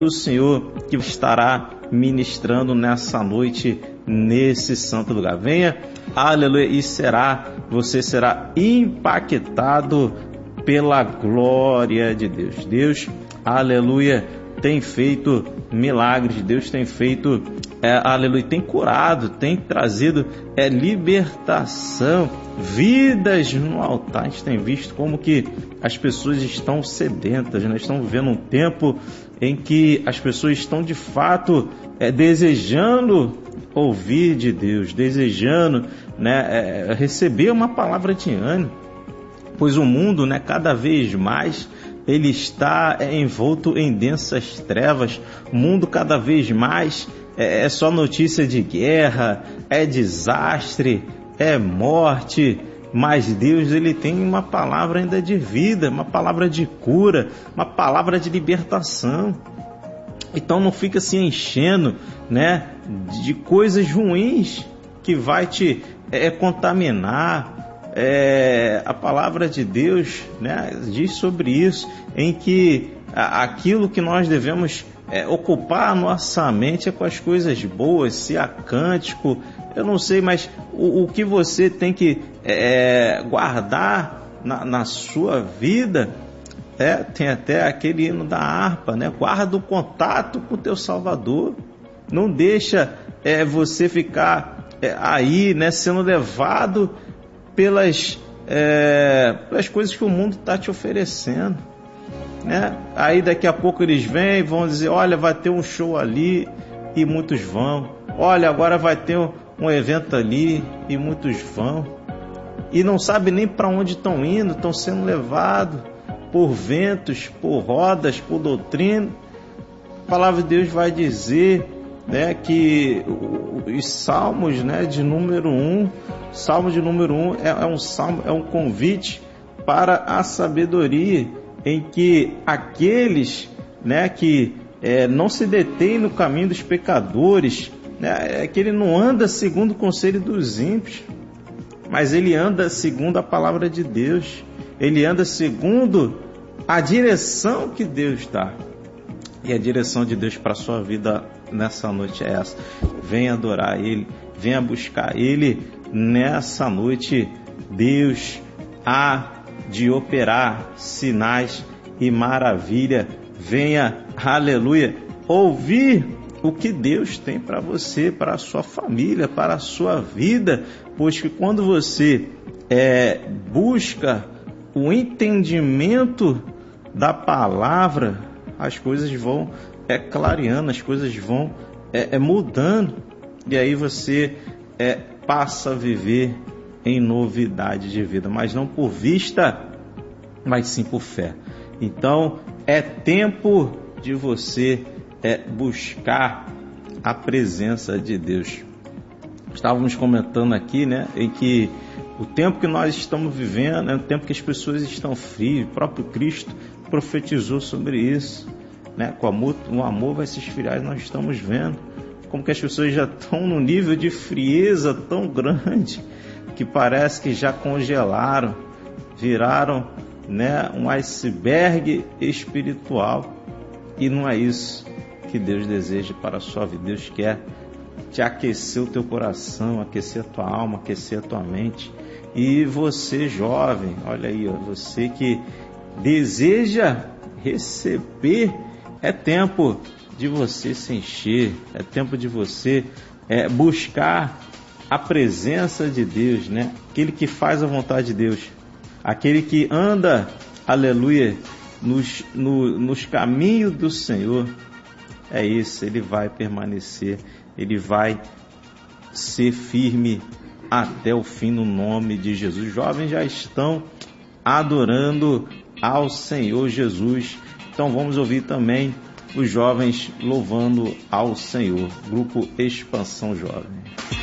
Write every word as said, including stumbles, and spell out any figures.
o Senhor que estará ministrando nessa noite, nesse santo lugar. Venha, aleluia, e será, você será impactado pela glória de Deus. Deus, aleluia, tem feito milagres, Deus tem feito, é, aleluia, tem curado, tem trazido é, libertação, vidas no altar. A gente tem visto como que as pessoas estão sedentas, né? Estão vivendo um tempo em que as pessoas estão de fato é, desejando ouvir de Deus, desejando, né, é, receber uma palavra de ânimo, pois o mundo, né, cada vez mais ele está é, envolto em densas trevas. O mundo cada vez mais é, é só notícia de guerra, é desastre, é morte. Mas Deus, ele tem uma palavra ainda de vida, uma palavra de cura, uma palavra de libertação. Então não fica se enchendo, né, de coisas ruins que vai te é, contaminar. É, a palavra de Deus, né, diz sobre isso, em que a, aquilo que nós devemos é, ocupar a nossa mente é com as coisas boas, se há cântico, eu não sei, mas o, o que você tem que é, guardar na, na sua vida, é, tem até aquele hino da harpa, né? Guarda o contato com o teu Salvador, não deixa é, você ficar é, aí, né, sendo levado pelas, é, pelas coisas que o mundo está te oferecendo, né? Aí daqui a pouco eles vêm e vão dizer, olha, vai ter um show ali, e muitos vão. Olha, agora vai ter um, um evento ali, e muitos vão. E não sabe nem para onde estão indo, estão sendo levados por ventos, por rodas, por doutrina. A palavra de Deus vai dizer, né, que os salmos, né, de número um, salmo de número um é, é um salmo, é um convite para a sabedoria, em que aqueles, né, que é, não se detêm no caminho dos pecadores, né, é que ele não anda segundo o conselho dos ímpios, mas ele anda segundo a palavra de Deus, ele anda segundo a direção que Deus dá. E a direção de Deus para a sua vida nessa noite é essa. Venha adorar Ele, venha buscar Ele nessa noite. Deus há de operar sinais e maravilha. Venha, aleluia, ouvir o que Deus tem para você, para a sua família, para a sua vida, pois que quando você é, busca o entendimento da palavra, as coisas vão é, clareando, as coisas vão é, é, mudando, e aí você é, passa a viver em novidade de vida, mas não por vista, mas sim por fé. Então é tempo de você é, buscar a presença de Deus. Estávamos comentando aqui, né, em que o tempo que nós estamos vivendo é o tempo que as pessoas estão frias. O próprio Cristo profetizou sobre isso, né? Com amor, o amor vai se esfriar, e nós estamos vendo como que as pessoas já estão num nível de frieza tão grande que parece que já congelaram, viraram, né, um iceberg espiritual, e não é isso que Deus deseja para a sua vida. Deus quer te aquecer o teu coração, aquecer a tua alma, aquecer a tua mente. E você, jovem, olha aí, ó, você que deseja receber, é tempo de você se encher, é tempo de você é, buscar a presença de Deus, né? Aquele que faz a vontade de Deus, aquele que anda, aleluia, nos, no, nos caminhos do Senhor, é isso, ele vai permanecer, ele vai ser firme até o fim no nome de Jesus. Os jovens já estão adorando ao Senhor Jesus, então vamos ouvir também os jovens louvando ao Senhor. Grupo Expansão Jovem.